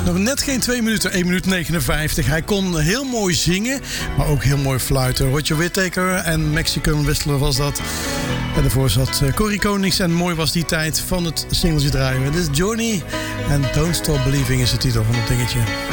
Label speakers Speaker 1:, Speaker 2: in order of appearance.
Speaker 1: Nog net geen 2 minuten, 1 minuut 59. Hij kon heel mooi zingen, maar ook heel mooi fluiten. Roger Whittaker en Mexican Whistler was dat. En daarvoor zat Corrie Konings en mooi was die tijd van het singeltje draaien. Dit is Journey en Don't Stop Believing is de titel van het dingetje.